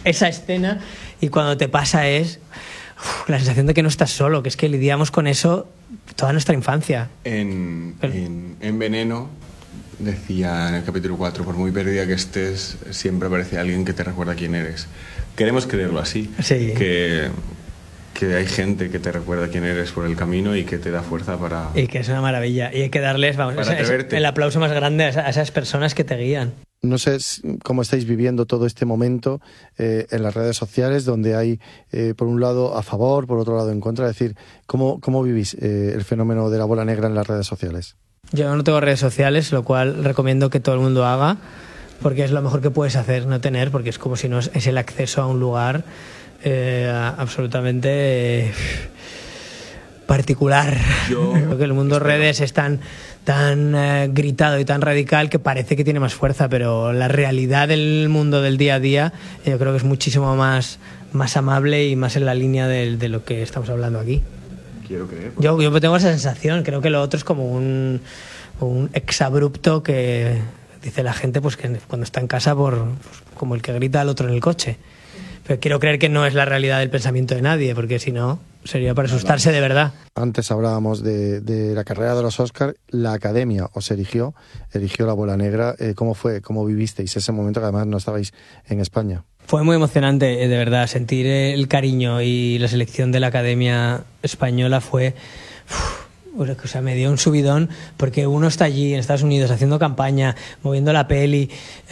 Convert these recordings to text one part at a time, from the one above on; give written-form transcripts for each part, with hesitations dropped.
esa escena, y cuando te pasa es la sensación de que no estás solo, que es que lidiamos con eso toda nuestra infancia. En Veneno decía en el capítulo 4, por muy perdida que estés, siempre aparece alguien que te recuerda quién eres. Queremos creerlo así, sí. que hay gente que te recuerda quién eres por el camino y que te da fuerza para... Y que es una maravilla, y hay que darles, el aplauso más grande a esas personas que te guían. No sé cómo estáis viviendo todo este momento en las redes sociales, donde hay, por un lado, a favor, por otro lado, en contra. Es decir, ¿cómo vivís el fenómeno de la bola negra en las redes sociales? Yo no tengo redes sociales, lo cual recomiendo que todo el mundo haga, porque es lo mejor que puedes hacer, no tener, porque es como si no es el acceso a un lugar absolutamente particular. Creo que el mundo redes es tan gritado y tan radical que parece que tiene más fuerza, pero la realidad del mundo del día a día yo creo que es muchísimo más amable y más en la línea de lo que estamos hablando aquí. Quiero creer. Yo tengo esa sensación, creo que lo otro es como un exabrupto que dice la gente pues que cuando está en casa como el que grita al otro en el coche. Pero quiero creer que no es la realidad del pensamiento de nadie, porque si no sería para asustarse de verdad. Antes hablábamos de la carrera de los Oscars. La Academia os eligió la bola negra. ¿Cómo fue? ¿Cómo vivisteis ese momento, que además no estabais en España? Fue muy emocionante, de verdad. Sentir el cariño y la selección de la Academia Española fue... O sea, me dio un subidón, porque uno está allí en Estados Unidos haciendo campaña, moviendo la peli...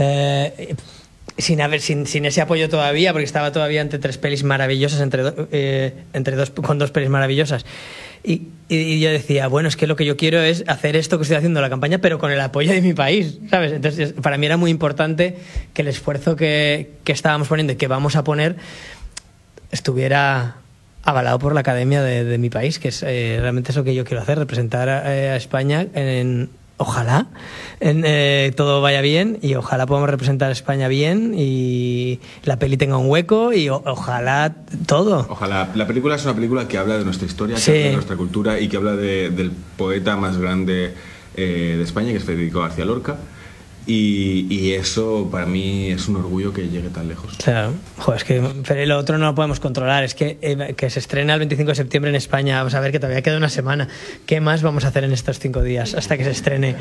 sin ese apoyo todavía, porque estaba todavía entre tres pelis maravillosas, con dos pelis maravillosas. Y yo decía, bueno, es que lo que yo quiero es hacer esto que estoy haciendo, la campaña, pero con el apoyo de mi país, ¿sabes? Entonces, para mí era muy importante que el esfuerzo que estábamos poniendo y que vamos a poner estuviera avalado por la Academia de mi país, que es realmente eso que yo quiero hacer, representar a España ojalá todo vaya bien, y ojalá podamos representar a España bien y la peli tenga un hueco, y ojalá todo. Ojalá. La película es una película que habla de nuestra historia, sí, que habla de nuestra cultura y que habla del poeta más grande de España, que es Federico García Lorca. Y eso para mí es un orgullo que llegue tan lejos. Claro, joder, es que lo otro no lo podemos controlar. Es que se estrena el 25 de septiembre en España. Vamos a ver que todavía queda una semana. ¿Qué más vamos a hacer en estos 5 días hasta que se estrene?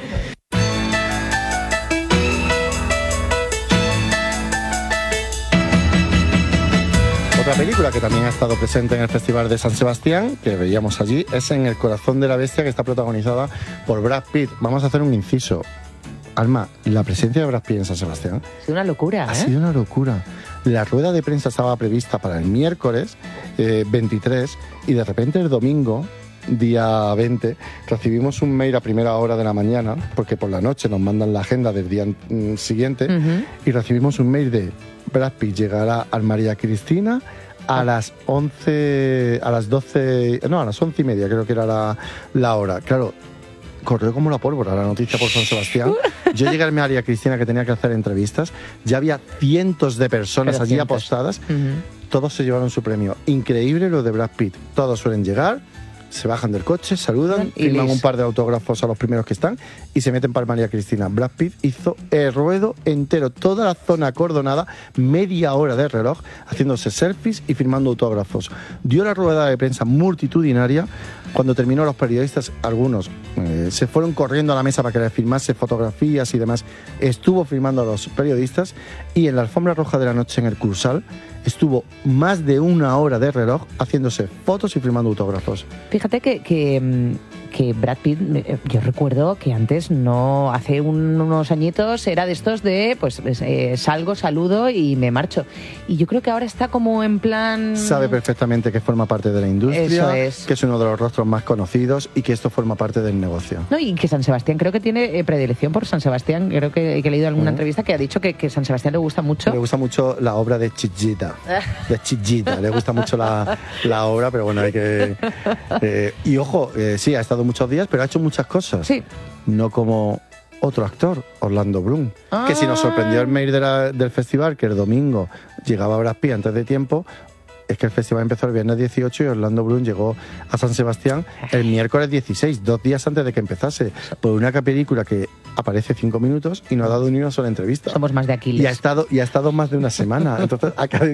Otra película que también ha estado presente en el Festival de San Sebastián, que veíamos allí, es En el corazón de la bestia, que está protagonizada por Brad Pitt. Vamos a hacer un inciso. Alma, la presencia de Brad Pitt en San Sebastián ha sido una locura, Ha sido una locura. La rueda de prensa estaba prevista para el miércoles 23, y de repente el domingo, día 20, recibimos un mail a primera hora de la mañana, porque por la noche nos mandan la agenda del día siguiente, y recibimos un mail de Brad Pitt llegará al María Cristina a las 11, a las 12, no, a las 11:30 creo que era la hora. Claro, corrió como la pólvora la noticia por San Sebastián. Yo llegué a María Cristina, que tenía que hacer entrevistas. Ya había cientos de personas allí apostadas. Todos se llevaron su premio. Increíble lo de Brad Pitt. Todos suelen llegar, se bajan del coche, saludan, firman un par de autógrafos a los primeros que están y se meten para María Cristina. Brad Pitt hizo el ruedo entero, toda la zona acordonada, media hora de reloj, haciéndose selfies y firmando autógrafos. Dio la rueda de prensa multitudinaria. Cuando terminó, los periodistas, algunos, se fueron corriendo a la mesa para que le firmase fotografías y demás. Estuvo firmando a los periodistas, y en la alfombra roja de la noche en el Cursal estuvo más de una hora de reloj haciéndose fotos y firmando autógrafos. Fíjate que Brad Pitt, yo recuerdo que antes, no, hace unos añitos, era de estos de, pues salgo, saludo y me marcho. Y yo creo que ahora está como en plan... Sabe perfectamente que forma parte de la industria, que es uno de los rostros más conocidos y que esto forma parte del negocio. No, y que San Sebastián, creo que tiene predilección por San Sebastián. Creo que he leído alguna entrevista que ha dicho que San Sebastián le gusta mucho. Le gusta mucho la obra de Chillida. Le gusta mucho la obra, pero bueno, hay que... y ojo, sí, ha estado muchos días, pero ha hecho muchas cosas. Sí. No como otro actor, Orlando Bloom, que si nos sorprendió el mail del festival, que el domingo llegaba Brad Pitt antes de tiempo, es que el festival empezó el viernes 18 y Orlando Bloom llegó a San Sebastián el miércoles 16, 2 días antes de que empezase, por una película que aparece 5 minutos y no ha dado ni una sola entrevista. Somos más de Aquiles. Y ha estado más de una semana. Entonces